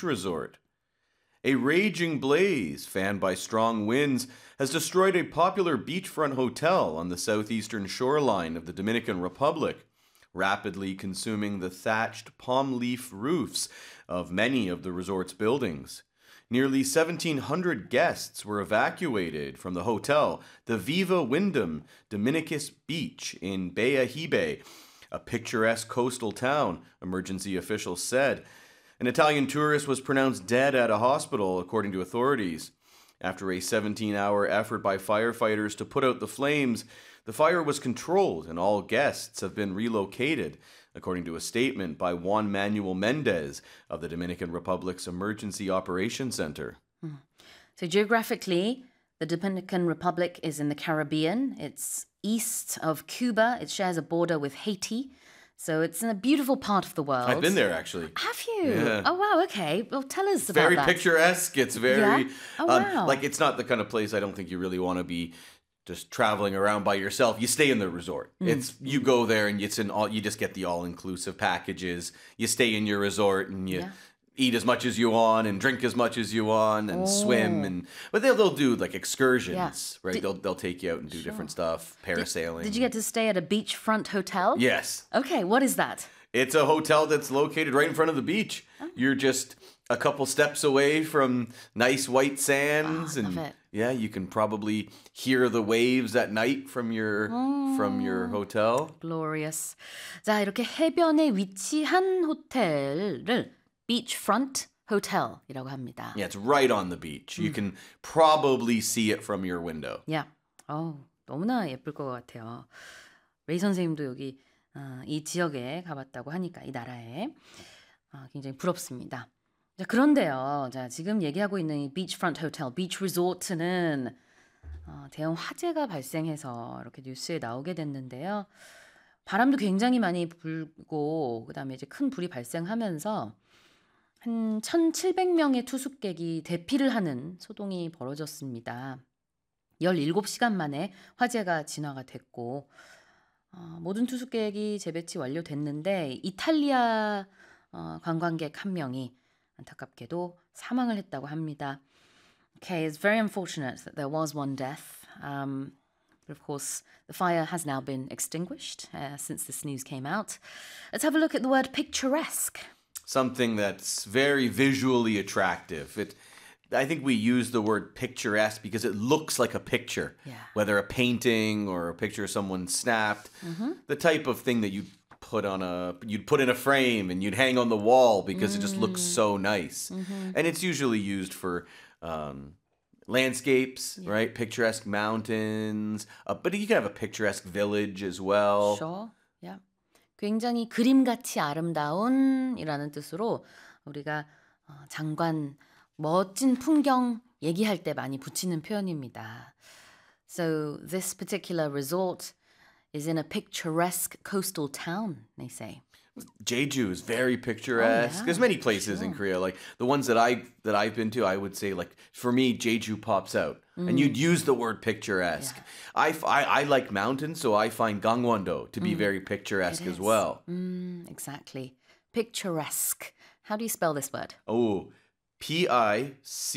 beach resort. A raging blaze, fanned by strong winds, has destroyed a popular beachfront hotel on the southeastern shoreline of the Dominican Republic, rapidly consuming the thatched palm leaf roofs of many of the resort's buildings. Nearly 1,700 guests were evacuated from the hotel, the Viva Wyndham Dominicus Beach in Bella Hibe, a picturesque coastal town, emergency officials said. An Italian tourist was pronounced dead at a hospital, according to authorities. After a 17-hour effort by firefighters to put out the flames, the fire was controlled and all guests have been relocated, according to a statement by Juan Manuel Mendez of the Dominican Republic's Emergency Operations Center. So geographically, the Dominican Republic is in the Caribbean. It's east of Cuba. It shares a border with Haiti. So it's in a beautiful part of the world. I've been there, actually. Have you? Yeah. Oh, wow, okay. Well, tell us about Very that. picturesque. It's very... Yeah? Oh, wow. Like, it's not the kind of place I don't think you really want to be just traveling around by yourself. You stay in the resort. It's you go there and you just get the all-inclusive packages. You stay in your resort and you eat as much as you want and drink as much as you want and swim but they'll do like excursions, right? They'll take you out and do different stuff, parasailing. Did you get to stay at a beachfront hotel? Yes. Okay, what is that? It's a hotel that's located right in front of the beach. You're just a couple steps away from nice white sands love it. yeah, you can probably hear the waves at night from your hotel. Glorious. 자, 이렇게 해변에 위치한 호텔을 beachfront hotel이라고 합니다. Yeah, it's right on the beach. You can probably see it from your window. Yeah. 너무나 예쁠 것 같아요. 레이 선생님도 여기 이 지역에 가봤다고 하니까 이 나라에 굉장히 부럽습니다. 자, 그런데요. 자, 지금 얘기하고 있는 이 beachfront hotel, beach resort는 대형 화재가 발생해서 이렇게 뉴스에 나오게 됐는데요. 바람도 굉장히 많이 불고 그다음에 이제 큰 불이 발생하면서 한 1,700명의 투숙객이 대피를 하는 소동이 벌어졌습니다. 17시간 만에 화재가 진화가 됐고 모든 투숙객이 재배치 완료됐는데 이탈리아 관광객 한 명이 안타깝게도 사망을 했다고 합니다. Okay, it's very unfortunate that there was one death. But of course, the fire has now been extinguished since this news came out. Let's have a look at the word picturesque. Something that's very visually attractive. I think we use the word picturesque because it looks like a picture, whether a painting or a picture someone snapped. The type of thing that you'd put in a frame and you'd hang on the wall because it just looks so nice. And it's usually used for landscapes, right? Picturesque mountains. But you can have a picturesque village as well. Sure. Yeah. 굉장히 그림같이 아름다운이라는 뜻으로 우리가 장관, 멋진 풍경 얘기할 때 많이 붙이는 표현입니다. So this particular resort is in a picturesque coastal town, they say. Jeju is very picturesque. There's many places in Korea. Like the ones that I've been to, I would say like for me, Jeju pops out. And you'd use the word picturesque. Yeah. I like mountains, so I find Gangwon-do to be very picturesque as well. Exactly. Picturesque. How do you spell this word? Oh, Picture,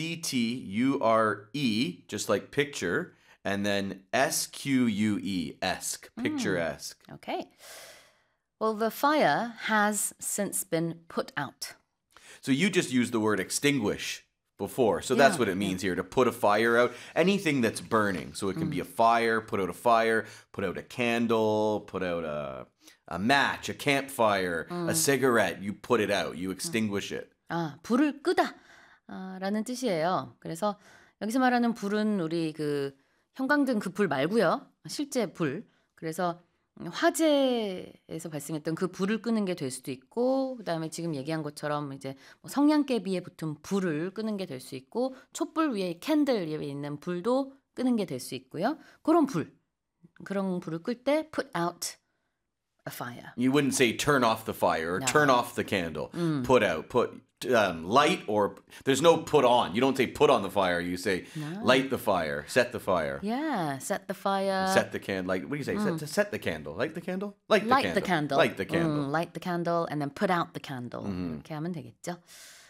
just like picture, and then Sque, esque, picturesque. Okay. Well, the fire has since been put out. So you just used the word extinguish before. So that's what it means here, to put a fire out. Anything that's burning. So it can be a fire, put out a candle, put out a match, a campfire, a cigarette. You put it out. You extinguish it. 불을 끄다 라는 뜻이에요. 그래서 여기서 말하는 불은 우리 그 형광등 그 불 말고요. 실제 불. 그래서 화재에서 발생했던 그 불을 끄는 게 될 수도 있고 그다음에 지금 얘기한 것처럼 이제 뭐 성냥개비에 붙은 불을 끄는 게 될 수 있고 촛불 위에 캔들 위에 있는 불도 끄는 게 될 수 있고요. 그런 불을 끌 때 put out a fire. You wouldn't say turn off the fire or turn off the candle. Put out, light, or there's no put on. You don't say put on the fire. You say light the fire, set the fire. Yeah, set the fire. Set the candle. Like, what do you say? Set the candle. Light the candle? Light the candle. Light the candle. Light the candle. Light the candle and then put out the candle. 이렇게 하면 되겠죠.